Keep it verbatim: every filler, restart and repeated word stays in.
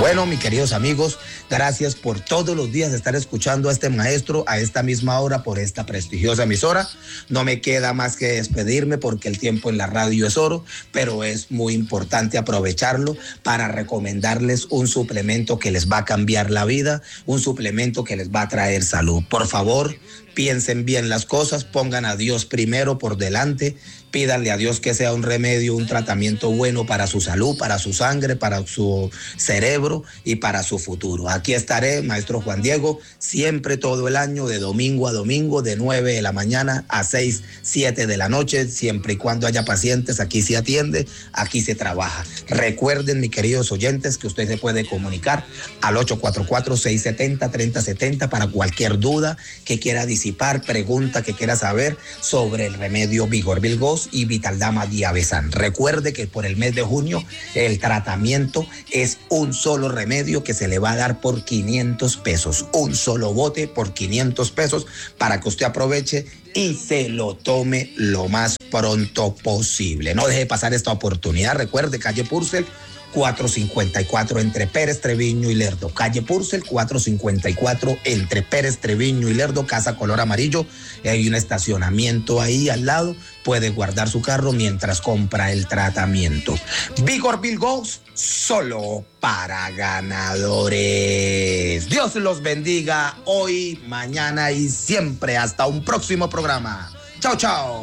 Bueno, mis queridos amigos, gracias por todos los días estar escuchando a este maestro a esta misma hora por esta prestigiosa emisora. No me queda más que despedirme porque el tiempo en la radio es oro, pero es muy importante aprovecharlo para recomendarles un suplemento que les va a cambiar la vida, un suplemento que les va a traer salud. Por favor, piensen bien las cosas, pongan a Dios primero por delante, pídanle a Dios que sea un remedio, un tratamiento bueno para su salud, para su sangre, para su cerebro y para su futuro. Aquí estaré, maestro Juan Diego, siempre todo el año, de domingo a domingo, de nueve de la mañana a seis, siete de la noche, siempre y cuando haya pacientes, aquí se atiende, aquí se trabaja. Recuerden, mis queridos oyentes, que usted se puede comunicar al ocho cuatro cuatro, seis siete cero, tres cero siete cero para cualquier duda que quiera disipar, pregunta que quiera saber sobre el remedio Vigor Bilgos y Vitaldama Diabesan. Recuerde que por el mes de junio el tratamiento es un solo remedio que se le va a dar por quinientos pesos, un solo bote por quinientos pesos para que usted aproveche y se lo tome lo más pronto posible. No deje pasar esta oportunidad. Recuerde, calle Purcell cuatrocientos cincuenta y cuatro entre Pérez, Treviño y Lerdo. Calle Purcell cuatrocientos cincuenta y cuatro entre Pérez, Treviño y Lerdo, casa color amarillo. Hay un estacionamiento ahí al lado. Puede guardar su carro mientras compra el tratamiento. Vigor Bilgos, solo para ganadores. Dios los bendiga hoy, mañana y siempre. Hasta un próximo programa. Chao, chao.